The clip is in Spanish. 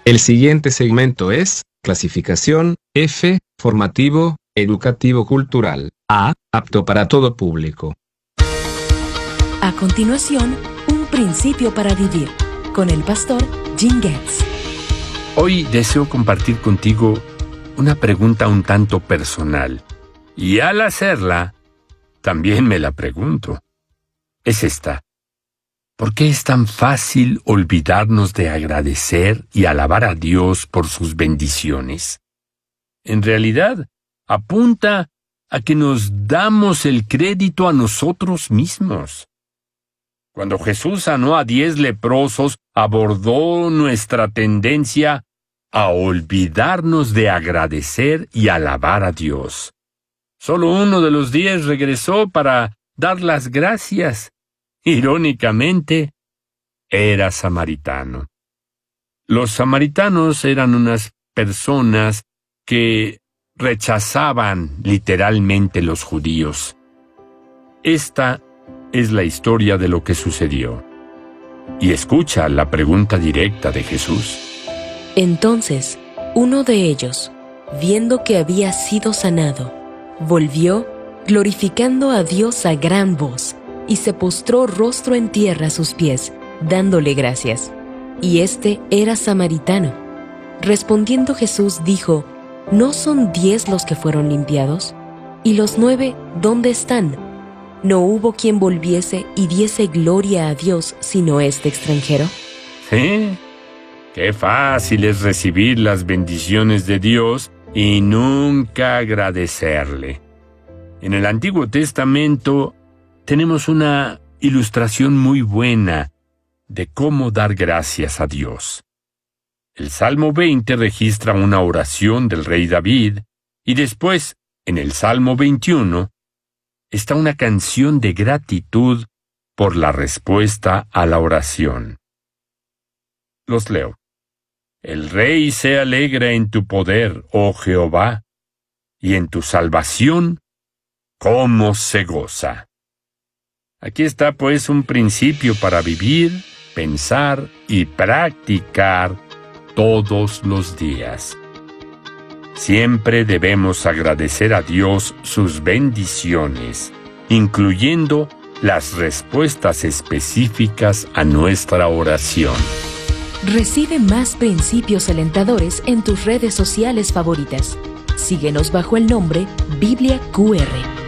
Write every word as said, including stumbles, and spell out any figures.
El siguiente segmento es clasificación F, formativo, educativo cultural. A, apto para todo público. A continuación, un principio para vivir, con el pastor Jim Getz. Hoy deseo compartir contigo una pregunta un tanto personal. Y al hacerla, también me la pregunto. Es esta. ¿Por qué es tan fácil olvidarnos de agradecer y alabar a Dios por sus bendiciones? En realidad, apunta a que nos damos el crédito a nosotros mismos. Cuando Jesús sanó a diez leprosos, abordó nuestra tendencia a olvidarnos de agradecer y alabar a Dios. Solo uno de los diez regresó para dar las gracias. Irónicamente, era samaritano. Los samaritanos eran unas personas que rechazaban literalmente los judíos. Esta es la historia de lo que sucedió. Y escucha la pregunta directa de Jesús. Entonces, uno de ellos, viendo que había sido sanado, volvió, glorificando a Dios a gran voz, y se postró rostro en tierra a sus pies, dándole gracias. Y este era samaritano. Respondiendo Jesús dijo, ¿no son diez los que fueron limpiados? ¿Y los nueve dónde están? ¿No hubo quien volviese y diese gloria a Dios sino este extranjero? ¿Sí? Qué fácil es recibir las bendiciones de Dios y nunca agradecerle. En el Antiguo Testamento tenemos una ilustración muy buena de cómo dar gracias a Dios. El Salmo veinte registra una oración del rey David, y después, en el Salmo veintiuno, está una canción de gratitud por la respuesta a la oración. Los leo. El rey se alegra en tu poder, oh Jehová, y en tu salvación, cómo se goza. Aquí está pues un principio para vivir, pensar y practicar todos los días. Siempre debemos agradecer a Dios sus bendiciones, incluyendo las respuestas específicas a nuestra oración. Recibe más principios alentadores en tus redes sociales favoritas. Síguenos bajo el nombre Biblia Q R.